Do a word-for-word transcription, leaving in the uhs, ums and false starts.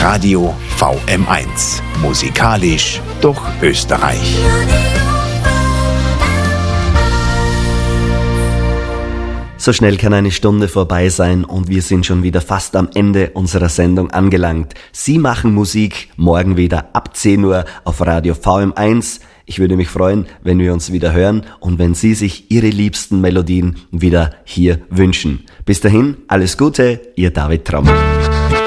Radio V M eins. Musikalisch durch Österreich. So schnell kann eine Stunde vorbei sein und wir sind schon wieder fast am Ende unserer Sendung angelangt. Sie machen Musik morgen wieder ab zehn Uhr auf Radio V M eins. Ich würde mich freuen, wenn wir uns wieder hören und wenn Sie sich Ihre liebsten Melodien wieder hier wünschen. Bis dahin, alles Gute, Ihr David Trommer.